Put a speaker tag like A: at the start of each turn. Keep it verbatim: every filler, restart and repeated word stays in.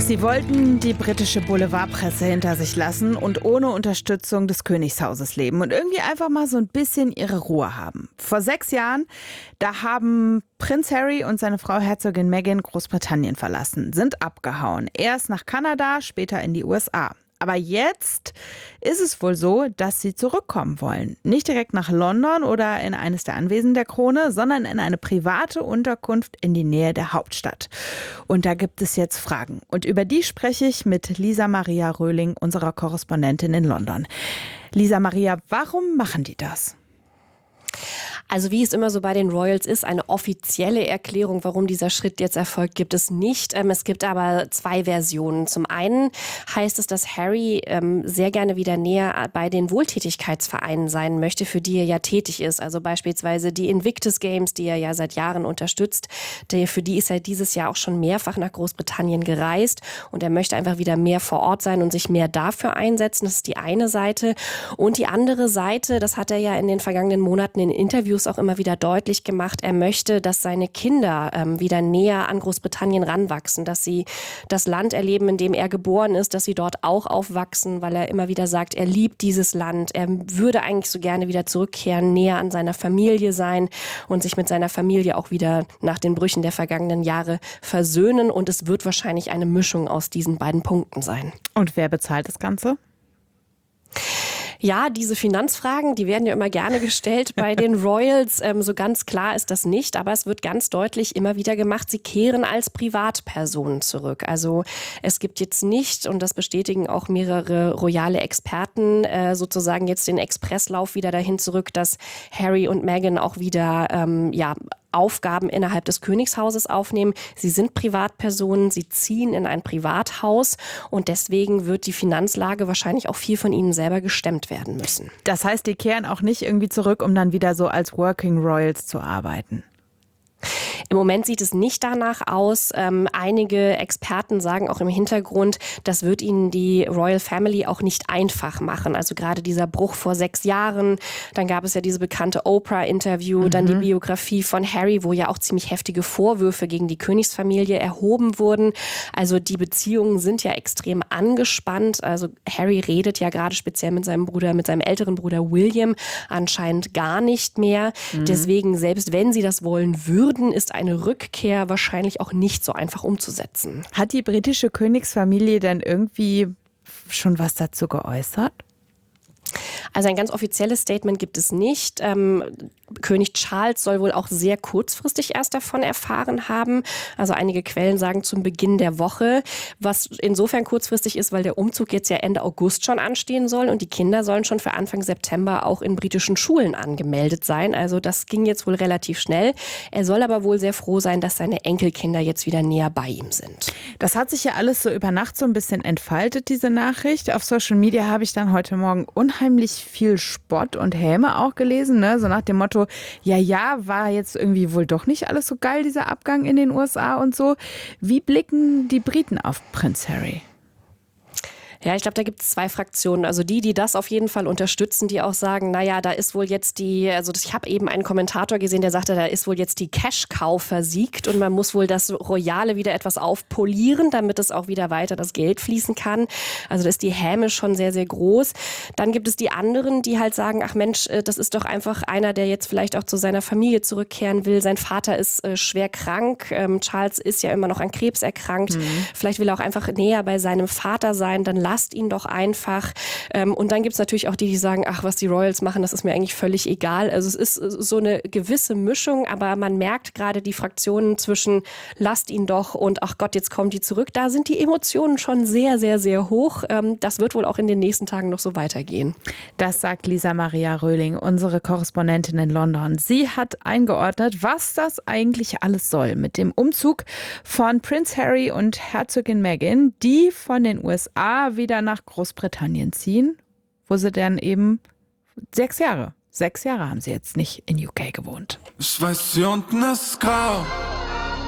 A: Sie wollten die britische Boulevardpresse hinter sich lassen und ohne Unterstützung des Königshauses leben und irgendwie einfach mal so ein bisschen ihre Ruhe haben. Vor sechs Jahren, da haben Prinz Harry und seine Frau Herzogin Meghan Großbritannien verlassen, sind abgehauen. Erst nach Kanada, später in die U S A. Aber jetzt ist es wohl so, dass sie zurückkommen wollen. Nicht direkt nach London oder in eines der Anwesen der Krone, sondern in eine private Unterkunft in die Nähe der Hauptstadt. Und da gibt es jetzt Fragen. Und über die spreche ich mit Lisa Maria Röhling, unserer Korrespondentin in London. Lisa Maria, warum machen die das?
B: Also wie es immer so bei den Royals ist, eine offizielle Erklärung, warum dieser Schritt jetzt erfolgt, gibt es nicht. Ähm, es gibt aber zwei Versionen. Zum einen heißt es, dass Harry ähm, sehr gerne wieder näher bei den Wohltätigkeitsvereinen sein möchte, für die er ja tätig ist. Also beispielsweise die Invictus Games, die er ja seit Jahren unterstützt. Der, für die ist er dieses Jahr auch schon mehrfach nach Großbritannien gereist. Und er möchte einfach wieder mehr vor Ort sein und sich mehr dafür einsetzen. Das ist die eine Seite. Und die andere Seite, das hat er ja in den vergangenen Monaten in Interviews auch immer wieder deutlich gemacht, er möchte, dass seine Kinder ähm, wieder näher an Großbritannien ranwachsen, dass sie das Land erleben, in dem er geboren ist, dass sie dort auch aufwachsen, weil er immer wieder sagt, er liebt dieses Land, er würde eigentlich so gerne wieder zurückkehren, näher an seiner Familie sein und sich mit seiner Familie auch wieder nach den Brüchen der vergangenen Jahre versöhnen, und es wird wahrscheinlich eine Mischung aus diesen beiden Punkten sein.
A: Und wer bezahlt das Ganze?
B: Ja, diese Finanzfragen, die werden ja immer gerne gestellt bei den Royals. Ähm, so ganz klar ist das nicht, aber es wird ganz deutlich immer wieder gemacht, sie kehren als Privatpersonen zurück. Also es gibt jetzt nicht, und das bestätigen auch mehrere royale Experten, äh, sozusagen jetzt den Expresslauf wieder dahin zurück, dass Harry und Meghan auch wieder, ähm, ja, Aufgaben innerhalb des Königshauses aufnehmen. Sie sind Privatpersonen, sie ziehen in ein Privathaus, und deswegen wird die Finanzlage wahrscheinlich auch viel von ihnen selber gestemmt werden müssen.
A: Das heißt, die kehren auch nicht irgendwie zurück, um dann wieder so als Working Royals zu arbeiten?
B: Im Moment sieht es nicht danach aus. Ähm, einige Experten sagen auch im Hintergrund, das wird ihnen die Royal Family auch nicht einfach machen. Also gerade dieser Bruch vor sechs Jahren, dann gab es ja diese bekannte Oprah-Interview, mhm. dann die Biografie von Harry, wo ja auch ziemlich heftige Vorwürfe gegen die Königsfamilie erhoben wurden. Also die Beziehungen sind ja extrem angespannt. Also Harry redet ja gerade speziell mit seinem Bruder, mit seinem älteren Bruder William anscheinend gar nicht mehr. Mhm. Deswegen, selbst wenn sie das wollen würden, ist eine Rückkehr wahrscheinlich auch nicht so einfach umzusetzen.
A: Hat die britische Königsfamilie denn irgendwie schon was dazu geäußert?
B: Also ein ganz offizielles Statement gibt es nicht. Ähm, König Charles soll wohl auch sehr kurzfristig erst davon erfahren haben. Also einige Quellen sagen zum Beginn der Woche, was insofern kurzfristig ist, weil der Umzug jetzt ja Ende August schon anstehen soll und die Kinder sollen schon für Anfang September auch in britischen Schulen angemeldet sein. Also das ging jetzt wohl relativ schnell. Er soll aber wohl sehr froh sein, dass seine Enkelkinder jetzt wieder näher bei ihm sind.
A: Das hat sich ja alles so über Nacht so ein bisschen entfaltet, diese Nachricht. Auf Social Media habe ich dann heute Morgen unheimlich viel Spott und Häme auch gelesen, ne? So nach dem Motto, ja, ja, war jetzt irgendwie wohl doch nicht alles so geil, dieser Abgang in den U S A und so. Wie blicken die Briten auf Prinz Harry?
B: Ja, ich glaube, da gibt es zwei Fraktionen. Also die, die das auf jeden Fall unterstützen, die auch sagen, naja, da ist wohl jetzt die, also ich habe eben einen Kommentator gesehen, der sagte, da ist wohl jetzt die Cash-Cow versiegt und man muss wohl das Royale wieder etwas aufpolieren, damit es auch wieder weiter das Geld fließen kann. Also da ist die Häme schon sehr, sehr groß. Dann gibt es die anderen, die halt sagen, ach Mensch, das ist doch einfach einer, der jetzt vielleicht auch zu seiner Familie zurückkehren will. Sein Vater ist äh, schwer krank. Ähm, Charles ist ja immer noch an Krebs erkrankt. Mhm. Vielleicht will er auch einfach näher bei seinem Vater sein. Dann lasst ihn doch einfach. Und dann gibt es natürlich auch die, die sagen, ach, was die Royals machen, das ist mir eigentlich völlig egal. Also es ist so eine gewisse Mischung, aber man merkt gerade die Fraktionen zwischen lasst ihn doch und ach Gott, jetzt kommen die zurück. Da sind die Emotionen schon sehr, sehr, sehr hoch. Das wird wohl auch in den nächsten Tagen noch so weitergehen.
A: Das sagt Lisa Maria Röhling, unsere Korrespondentin in London. Sie hat eingeordnet, was das eigentlich alles soll mit dem Umzug von Prinz Harry und Herzogin Meghan, die von den U S A wieder nach Großbritannien ziehen, wo sie dann eben sechs Jahre, sechs Jahre haben sie jetzt nicht in U K gewohnt.
C: Ich weiß, hier unten ist grau.